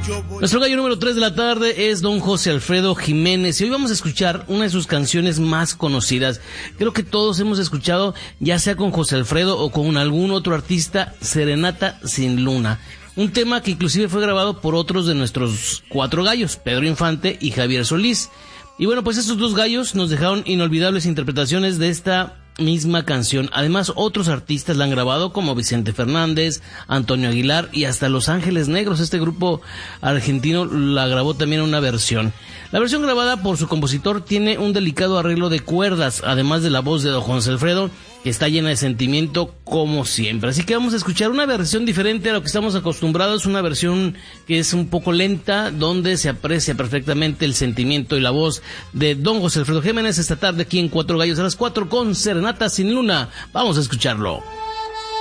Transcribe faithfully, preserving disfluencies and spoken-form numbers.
Nuestro gallo número tres de la tarde es don José Alfredo Jiménez y hoy vamos a escuchar una de sus canciones más conocidas. Creo que todos hemos escuchado, ya sea con José Alfredo o con algún otro artista, Serenata sin Luna. Un tema que inclusive fue grabado por otros de nuestros cuatro gallos, Pedro Infante y Javier Solís. Y bueno, pues estos dos gallos nos dejaron inolvidables interpretaciones de esta misma canción. Además, otros artistas la han grabado como Vicente Fernández, Antonio Aguilar y hasta Los Ángeles Negros. Este grupo argentino la grabó también en una versión. La versión grabada por su compositor tiene un delicado arreglo de cuerdas, además de la voz de don José Alfredo, que está llena de sentimiento como siempre. Así que vamos a escuchar una versión diferente a lo que estamos acostumbrados, una versión que es un poco lenta, donde se aprecia perfectamente el sentimiento y la voz de don José Alfredo Jiménez esta tarde aquí en Cuatro Gallos a las cuatro con Serenata sin Luna. Vamos a escucharlo.